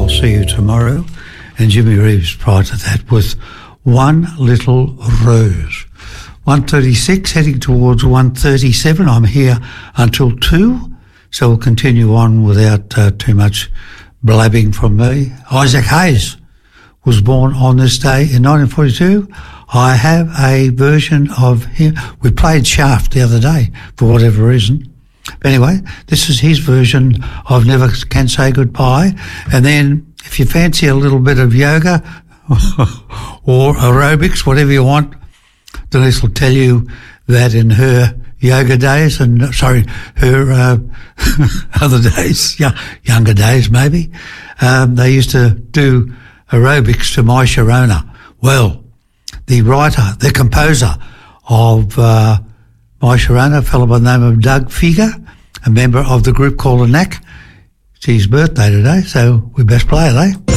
I'll See You Tomorrow, and Jimmy Reeves prior to that with One Little Rose. 1:36, heading towards 1:37. I'm here until 2, so we'll continue on without too much blabbing from me. Isaac Hayes was born on this day in 1942. I have a version of him. We played Shaft the other day for whatever reason. But anyway, this is his version of Never Can Say Goodbye. And then if you fancy a little bit of yoga or aerobics, whatever you want, Denise will tell you that in her yoga days her other days, younger days maybe, they used to do aerobics to My Sharona. Well, the writer, the composer of My Sharona, a fellow by the name of Doug Fieger, a member of the group called A Knack. It's his birthday today, so we best play it, eh?